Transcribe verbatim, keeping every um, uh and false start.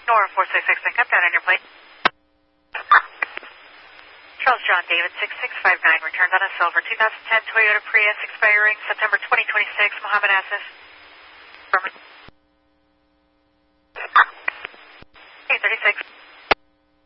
Nora four six six, come down on your plate. Charles John David six six five nine, returned on a silver two thousand ten Toyota Prius expiring September twenty twenty-six, Mohammed Asif. Affirmative.